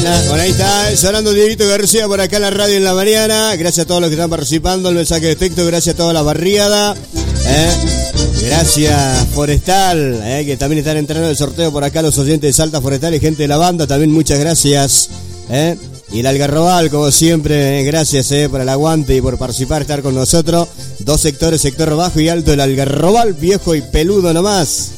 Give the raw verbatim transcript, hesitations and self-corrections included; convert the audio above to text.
Bueno, bueno, ahí está, sonando Dieguito García por acá en la radio en la mañana. Gracias a todos los que están participando, el mensaje de texto, gracias a toda la barriada. ¿eh? Gracias Forestal, ¿eh? que también están entrando en el sorteo por acá los oyentes de Salta Forestal y gente de la banda, también muchas gracias. ¿eh? Y el Algarrobal, como siempre, gracias eh, por el aguante y por participar, estar con nosotros. Dos sectores, sector bajo y alto, el Algarrobal, viejo y peludo nomás.